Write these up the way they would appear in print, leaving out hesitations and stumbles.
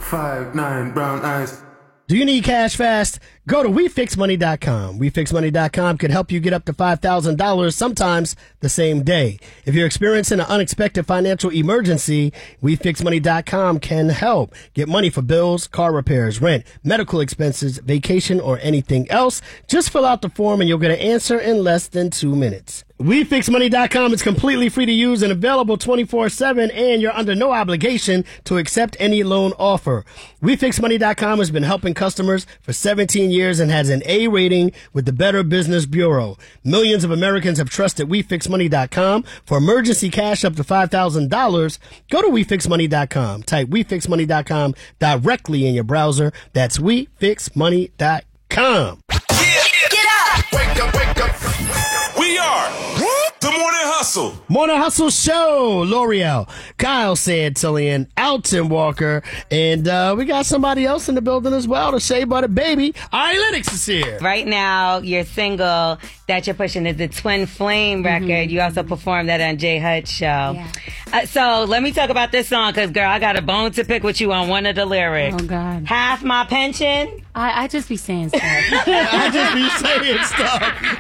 5'9" brown eyes. Do you need cash fast? Go to WeFixMoney.com. WeFixMoney.com can help you get up to $5,000, sometimes the same day. If you're experiencing an unexpected financial emergency, WeFixMoney.com can help. Get money for bills, car repairs, rent, medical expenses, vacation, or anything else. Just fill out the form and you'll get an answer in less than 2 minutes. WeFixMoney.com is completely free to use and available 24/7, and you're under no obligation to accept any loan offer. WeFixMoney.com has been helping customers for 17 years and has an A rating with the Better Business Bureau. Millions of Americans have trusted WeFixMoney.com for emergency cash up to $5,000. Go to WeFixMoney.com. Type WeFixMoney.com directly in your browser. That's WeFixMoney.com. Get up! Wake up, wake up. We are the Morning Hustle. Morning Hustle Show. L'Oreal, Kyle Santillan, Alton Walker, and we got somebody else in the building as well, the Shea Butter Baby. Ari Lennox is here. Right now, your single that you're pushing is the Twin Flame record. You also performed that on Jay Hud's show. Yeah. So let me talk about this song, because, girl, I got a bone to pick with you on one of the lyrics. Oh, God. Half my pension. I just be saying stuff. I just be saying stuff.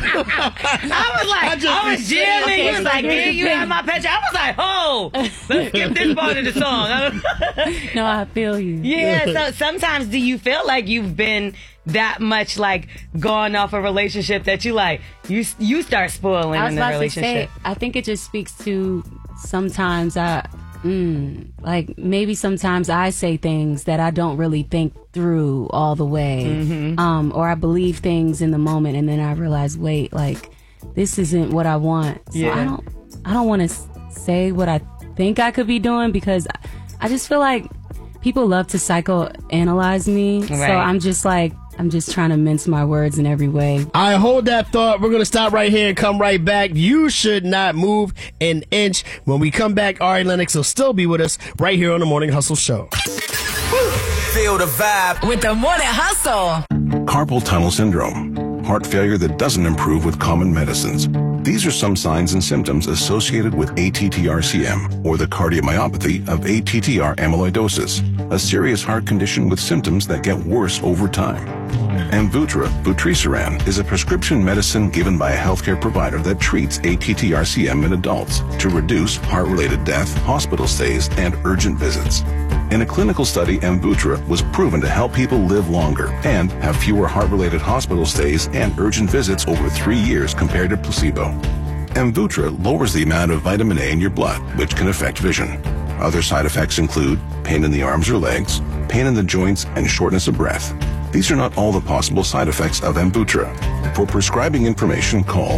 I was jamming. He was like, yeah, you have my pension. I was like, oh, let's skip this part of the song. No, I feel you. Yeah, so sometimes do you feel like you've been that much, like, gone off a relationship that you, like, you start spoiling in the relationship? I think it just speaks to sometimes like maybe sometimes I say things that I don't really think through all the way, or I believe things in the moment and then I realize, wait, like this isn't what I want. So I don't want to say what I think I could be doing, because I just feel like people love to psychoanalyze me. Right. So I'm just trying to mince my words in every way. I hold that thought. We're going to stop right here and come right back. You should not move an inch. When we come back, Ari Lennox will still be with us right here on the Morning Hustle Show. Feel the vibe with the Morning Hustle. Carpal tunnel syndrome, heart failure that doesn't improve with common medicines. These are some signs and symptoms associated with ATTR-CM, or the cardiomyopathy of ATTR amyloidosis, a serious heart condition with symptoms that get worse over time. Amvuttra, vutrisiran, is a prescription medicine given by a healthcare provider that treats ATTR-CM in adults to reduce heart-related death, hospital stays, and urgent visits. In a clinical study, Amvuttra was proven to help people live longer and have fewer heart-related hospital stays and urgent visits over 3 years compared to placebo. Amvuttra lowers the amount of vitamin A in your blood, which can affect vision. Other side effects include pain in the arms or legs, pain in the joints, and shortness of breath. These are not all the possible side effects of Amvuttra. For prescribing information, call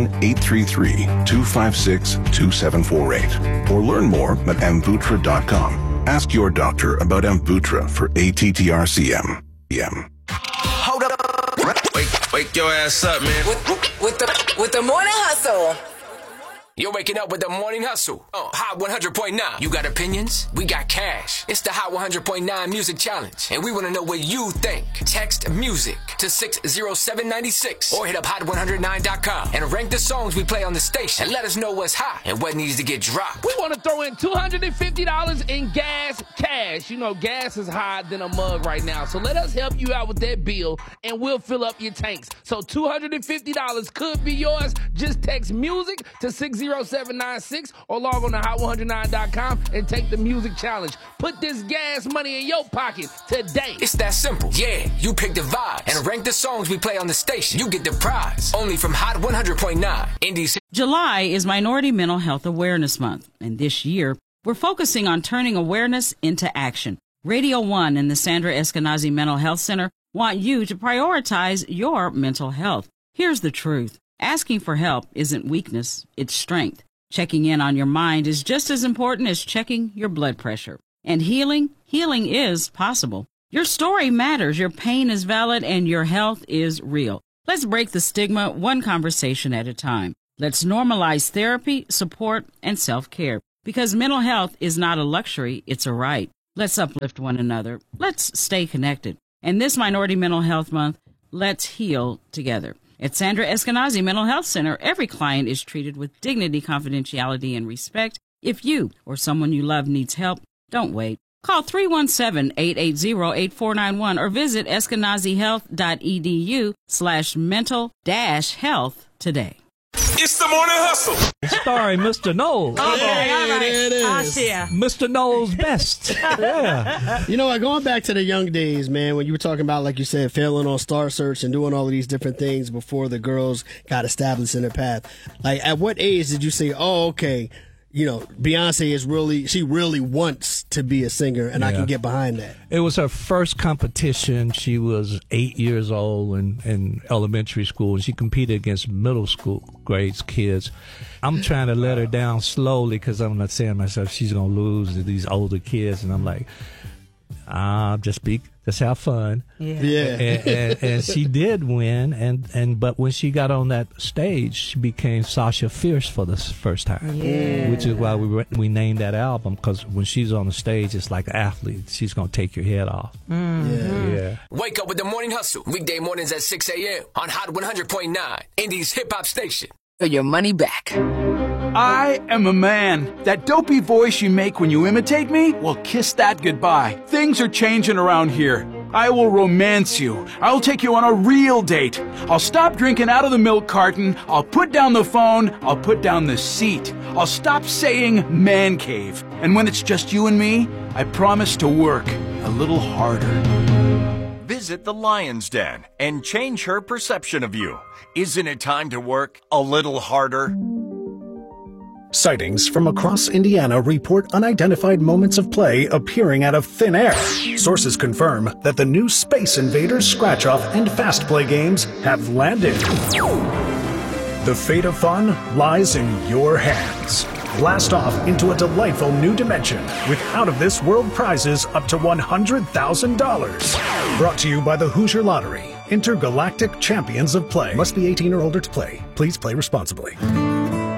1-833-256-2748 or learn more at amvuttra.com. Ask your doctor about Amvuttra for ATTR-CM. Hold up. Wake your ass up, man. With the Morning Hustle. You're waking up with the Morning Hustle. Hot 100.9. You got opinions? We got cash. It's the Hot 100.9 Music Challenge, and we want to know what you think. Text music to 60796 or hit up hot109.com and rank the songs we play on the station and let us know what's hot and what needs to get dropped. We want to throw in $250 in gas cash. You know, gas is higher than a mug right now. So let us help you out with that bill, and we'll fill up your tanks. So $250 could be yours. Just text music to 60796 or log on to hot109.com and take the music challenge. Put this gas money in your pocket today. It's that simple. Yeah, you pick the vibe and rank the songs we play on the station. You get the prize. Only from Hot 100.9 Indies. July is Minority Mental Health Awareness Month, and this year we're focusing on turning awareness into action. Radio 1 and the Sandra Eskenazi Mental Health Center want you to prioritize your mental health. Here's the truth. Asking for help isn't weakness, it's strength. Checking in on your mind is just as important as checking your blood pressure. And healing is possible. Your story matters, your pain is valid, and your health is real. Let's break the stigma one conversation at a time. Let's normalize therapy, support, and self-care. Because mental health is not a luxury, it's a right. Let's uplift one another. Let's stay connected. And this Minority Mental Health Month, let's heal together. At Sandra Eskenazi Mental Health Center, every client is treated with dignity, confidentiality, and respect. If you or someone you love needs help, don't wait. Call 317-880-8491 or visit eskenazihealth.edu/mental-health today. It's the Morning Hustle. Starring Mr. Knowles. Okay, all right. There it is. Mr. Knowles best. Yeah. You know what? Going back to the young days, man, when you were talking about, like you said, failing on Star Search and doing all of these different things before the girls got established in their path. Like, at what age did you say, oh, okay, you know, Beyonce she really wants to be a singer, and I can get behind that? It was her first competition. She was 8 years old in elementary school, and she competed against middle school grades kids. I'm trying to let her down slowly because I'm not saying to myself she's going to lose to these older kids, and I'm like, just have fun. And she did win, but when she got on that stage, she became Sasha Fierce for the first time. Which is why we named that album, because when she's on the stage, it's like an athlete. She's gonna take your head off. Wake up with the Morning Hustle, weekday mornings at 6 a.m. on Hot 100.9, Indies hip hop station. For your money back. I am a man. That dopey voice you make when you imitate me? Well, kiss that goodbye. Things are changing around here. I will romance you. I'll take you on a real date. I'll stop drinking out of the milk carton. I'll put down the phone. I'll put down the seat. I'll stop saying man cave. And when it's just you and me, I promise to work a little harder. Visit the Lion's Den and change her perception of you. Isn't it time to work a little harder? Sightings from across Indiana report unidentified moments of play appearing out of thin air. Sources confirm that the new Space Invaders scratch-off and fast play games have landed. The fate of fun lies in your hands. Blast off into a delightful new dimension with out-of-this-world prizes up to $100,000. Brought to you by the Hoosier Lottery, Intergalactic Champions of Play. Must be 18 or older to play. Please play responsibly.